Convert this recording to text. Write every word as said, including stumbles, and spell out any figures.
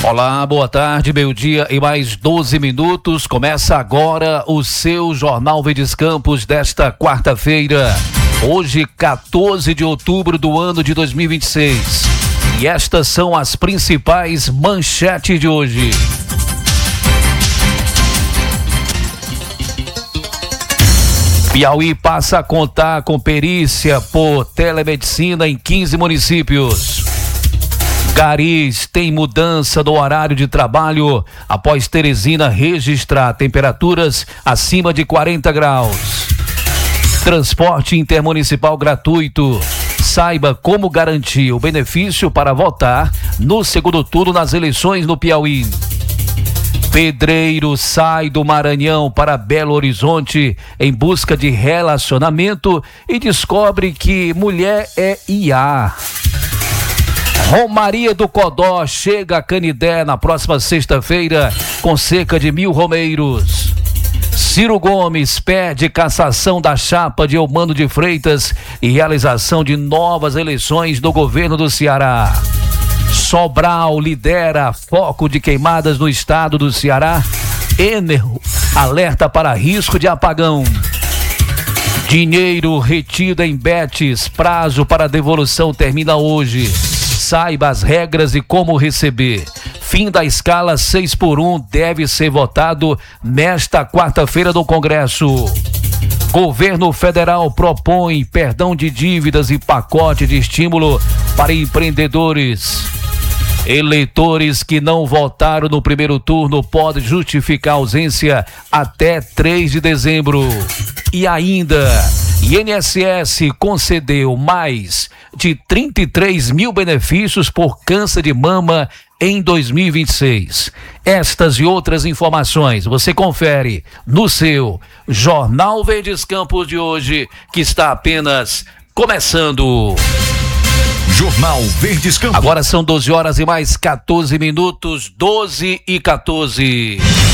Olá, boa tarde, meio-dia e mais doze minutos. Começa agora o seu Jornal Verdes Campos desta quarta-feira, hoje quatorze de outubro do ano de dois mil e vinte e seis. E estas são as principais manchetes de hoje. Piauí passa a contar com perícia por telemedicina em quinze municípios. Garis tem mudança do horário de trabalho após Teresina registrar temperaturas acima de quarenta graus. Transporte intermunicipal gratuito. Saiba como garantir o benefício para votar no segundo turno nas eleições no Piauí. Pedreiro sai do Maranhão para Belo Horizonte em busca de relacionamento e descobre que mulher é I A. Romaria do Codó chega a Canidé na próxima sexta-feira com cerca de mil romeiros. Ciro Gomes pede cassação da chapa de Eumano de Freitas e realização de novas eleições do governo do Ceará. Sobral lidera foco de queimadas no estado do Ceará. Ener alerta para risco de apagão. Dinheiro retido em Betis, prazo para devolução termina hoje. Saiba as regras e como receber. Fim da escala seis por um deve ser votado nesta quarta-feira no Congresso. Governo federal propõe perdão de dívidas e pacote de estímulo para empreendedores. Eleitores que não votaram no primeiro turno podem justificar ausência até três de dezembro. E ainda, I N S S concedeu mais de trinta e três mil benefícios por câncer de mama em dois mil e vinte e seis. Estas e outras informações você confere no seu Jornal Verdes Campos de hoje, que está apenas começando. Jornal Verdes Campos. Agora são doze horas e mais quatorze minutos, doze e quatorze.